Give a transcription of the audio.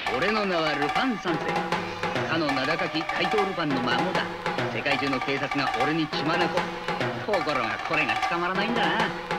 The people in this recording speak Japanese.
俺の名はルパン三世。かの名高き怪盗ルパンの孫だ。世界中の警察が俺に血眼。ところがこれが捕まらないんだな。